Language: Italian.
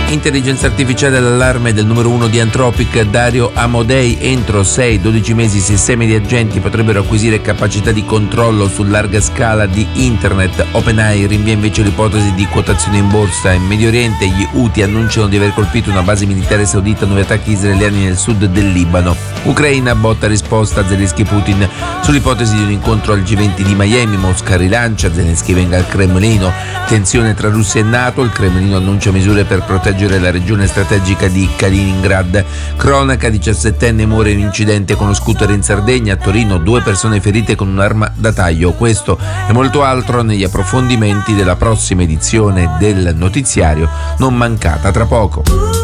Intelligenza artificiale all'allarme del numero 1 di Anthropic, Dario Amodei. Entro 6-12 mesi i sistemi di agenti potrebbero acquisire capacità di controllo su larga scala di internet. OpenAI rinvia invece l'ipotesi di quotazione in borsa. In Medio Oriente gli Houthi annunciano di aver colpito una base militare saudita, nuovi attacchi israeliani nel sud del Libano. Ucraina botta risposta a Zelensky Putin sull'ipotesi di un incontro al G20 di Miami. Mosca rilancia, Zelensky venga al Cremlino. Tensione tra Russia e NATO, il Cremlino annuncia misure per proteggere la regione strategica di Kaliningrad. Cronaca, 17enne muore in un incidente con lo scooter in Sardegna. A Torino 2 persone ferite con un'arma da taglio. Questo e molto altro negli approfondimenti della prossima edizione del notiziario, non mancata tra poco.